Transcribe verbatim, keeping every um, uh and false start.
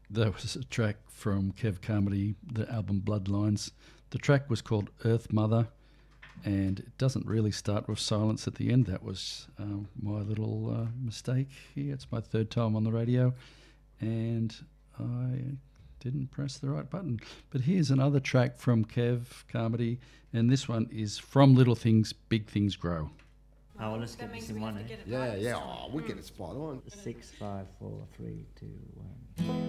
That was a track from Kev Carmody, the album Bloodlines. The track was called Earth Mother, and it doesn't really start with silence at the end. That was um, my little uh, mistake here. It's my third time on the radio, and I didn't press the right button. But here's another track from Kev Carmody, and this one is From Little Things, Big Things Grow. Oh, well, let's get this in one, eh? Yeah, yeah. Oh, we get it spot on. Six, five, four, three, two, one.